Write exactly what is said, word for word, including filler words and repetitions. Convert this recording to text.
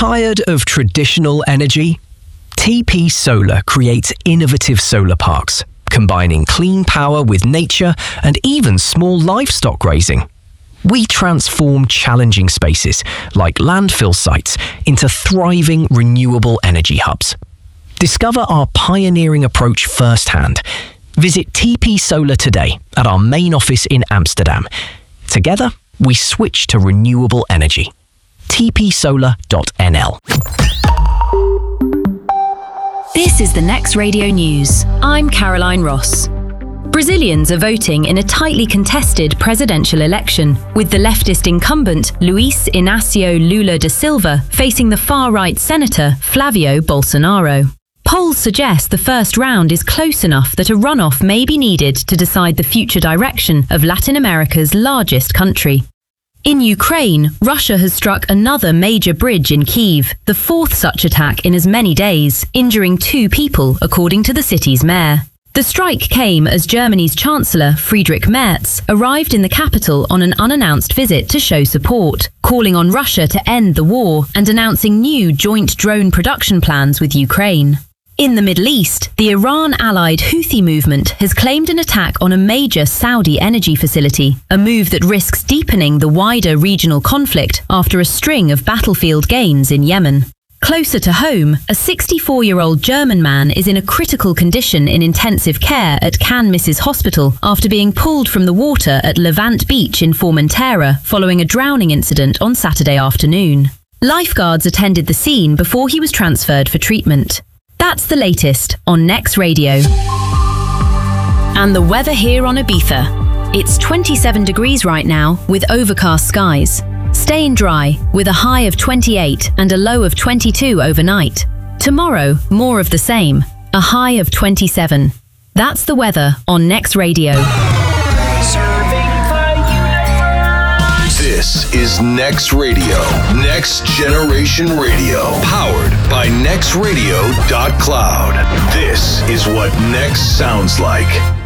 Tired of traditional energy? T P Solar creates innovative solar parks, combining clean power with nature and even small livestock grazing. We transform challenging spaces, like landfill sites, into thriving renewable energy hubs. Discover our pioneering approach firsthand. Visit T P Solar today at our main office in Amsterdam. Together, we switch to renewable energy. t p solar dot n l. This is the Next Radio News. I'm Caroline Ross. Brazilians are voting in a tightly contested presidential election, with the leftist incumbent Luiz Inácio Lula da Silva facing the far-right senator Flavio Bolsonaro. Polls suggest the first round is close enough that a runoff may be needed to decide the future direction of Latin America's largest country. In Ukraine, Russia has struck another major bridge in Kyiv, the fourth such attack in as many days, injuring two people, according to the city's mayor. The strike came as Germany's Chancellor, Friedrich Merz, arrived in the capital on an unannounced visit to show support, calling on Russia to end the war and announcing new joint drone production plans with Ukraine. In the Middle East, the Iran-allied Houthi movement has claimed an attack on a major Saudi energy facility, a move that risks deepening the wider regional conflict after a string of battlefield gains in Yemen. Closer to home, a sixty-four-year-old German man is in a critical condition in intensive care at Can Misses Hospital after being pulled from the water at Levant Beach in Formentera following a drowning incident on Saturday afternoon. Lifeguards attended the scene before he was transferred for treatment. That's the latest on Next Radio. And the weather here on Ibiza. It's twenty-seven degrees right now with overcast skies. Staying dry with a high of twenty-eight and a low of twenty-two overnight. Tomorrow, more of the same, a high of twenty-seven. That's the weather on Next Radio. This is Next Radio, Next Generation Radio, powered by next radio dot cloud. This is what Next sounds like.